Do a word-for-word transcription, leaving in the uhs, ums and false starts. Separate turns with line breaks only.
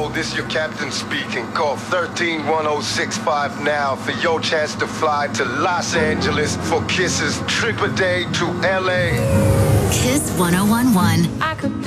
this your captain speaking. Call thirteen one oh six five now for your chance to fly to Los Angeles for Kiss's trip a day to L A.
Kiss one oh one one.
I could be